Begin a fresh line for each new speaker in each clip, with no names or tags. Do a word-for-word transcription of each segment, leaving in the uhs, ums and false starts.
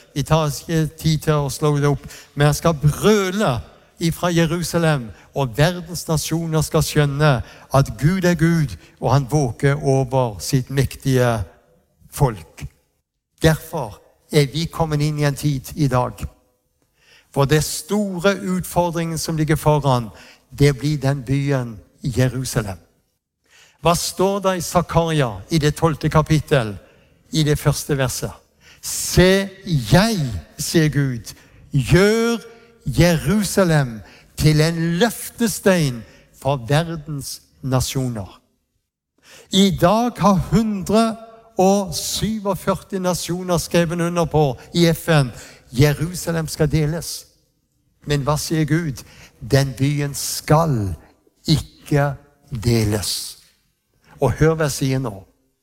Vi tar ikke tid til å slå det opp, men han skal brøle ifra Jerusalem, og verdens nasjoner skal skjønne at Gud er Gud, og han våker over sitt mektige folk. Derfor er vi kommet inn i en tid i dag, for det store utfordringen som ligger foran, det blir den byen Jerusalem. Hva står det i Zakaria i det tolvte kapittel, i det første verset? Se, jeg, sier Gud, gjør Jerusalem til en løftestein for verdens nasjoner. I dag har hundre og syvogførti nasjoner skrevet under på i F N. Jerusalem skal deles. Men hva sier Gud? Den byen skal ikke deles. Og hør hva jeg sier nå.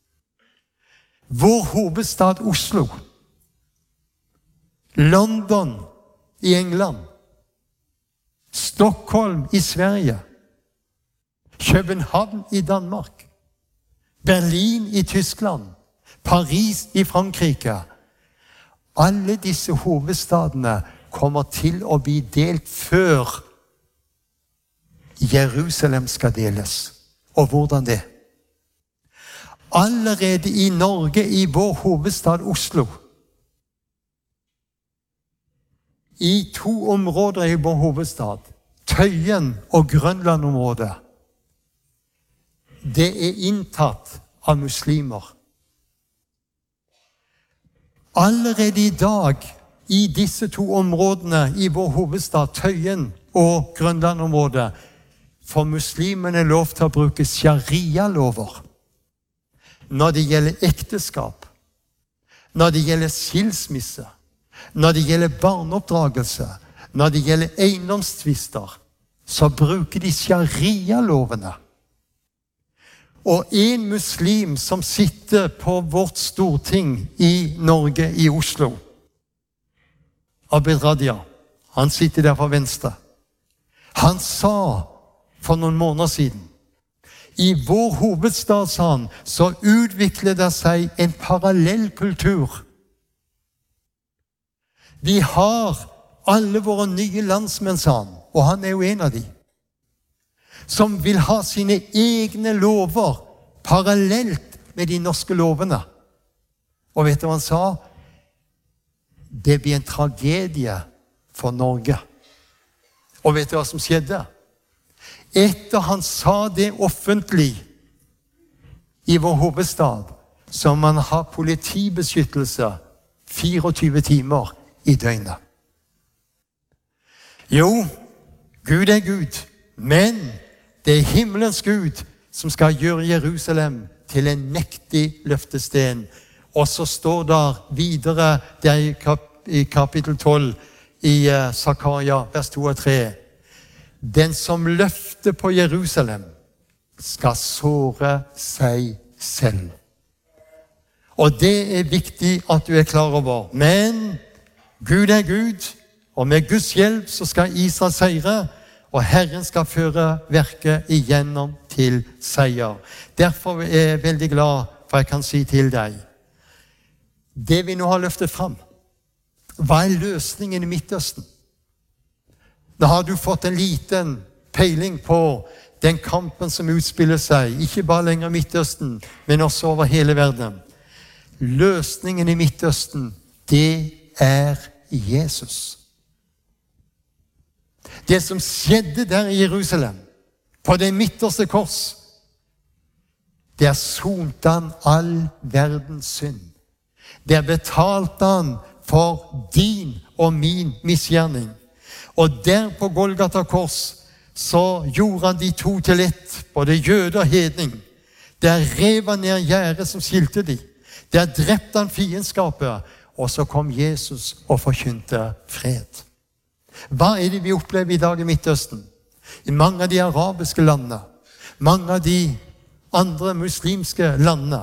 Vår hovedstad Oslo, London i England, Stockholm i Sverige, København i Danmark, Berlin i Tyskland, Paris i Frankrike. Alle disse hovedstadene kommer til å bli delt før Jerusalem skal deles. Og hvordan det? Allerede i Norge, i vår hovedstad Oslo, i to områder i vår hovedstad, Tøyen og Grønlandområdet, det er inntatt av muslimer. Allerede i dag, i disse to områdene i vår hovedstad, Tøyen og Grønlandområdet, får muslimene lov til å bruke sharia-lover når det gjelder ekteskap, når det gjelder skilsmisse, når det gjelder barneoppdragelse, når det gjelder eiendomstvister, så bruker de sharia-lovene. Og en muslim som sitter på vårt storting i Norge, i Oslo, Abid Raja, han sitter der på venstre. Han sa for noen måneder siden, i vår hovedstad, sa han, så utvikler det seg en parallell kultur. Vi har alle våre nye landsmenn, sa han, og han er jo en av de, som vil ha sine egne lover parallelt med de norske lovene. Og vet du hva han sa? Det blir en tragedie for Norge. Og vet du hva som skjedde? Etter han sa det offentlig i vår hovedstad, så man har politibeskyttelse fireogtyve timer i døgnet. Jo, Gud er Gud, men det er himmelens Gud som skal gjøre Jerusalem til en mektig løftesten. Og så står der videre der i, kap, i kapittel tolv i uh, Zakaria, vers to og tre. Den som løfter på Jerusalem skal såre seg selv. Og det er viktig at du er klar over. Men Gud er Gud, og med Guds hjelp så skal Israel seire, og Herren skal føre verket igjennom til seier. Derfor er jeg veldig glad for jeg kan si til deg, det vi nå har løftet fram, hva er løsningen i Midtøsten? Da har du fått en liten peiling på den kampen som utspiller seg, ikke bare lenger i Midtøsten, men også over hele verden. Løsningen i Midtøsten, det er Jesus. Det som skjedde der i Jerusalem, på det midterste kors, der sonte han all verdens synd. Der betalte han for din og min misgjerning. Og der på Golgata kors, så gjorde han de to til ett, både jøde og hedning. Der rev han ned gjerdet som skilte de. Der drepte han fiendskapet, og så kom Jesus og forkynte fred. Hva er det vi opplever i dag i Midtøsten? I mange av de arabiske landene, mange av de andre muslimske landene,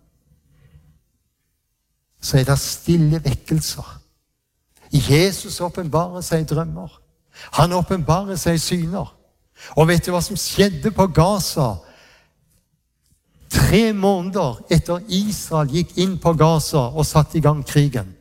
så er det stille vekkelser. Jesus åpenbarer seg i drømmer. Han åpenbarer seg i syner. Og vet du hva som skjedde på Gaza? Tre måneder etter Israel gikk inn på Gaza og satte i gang krigen,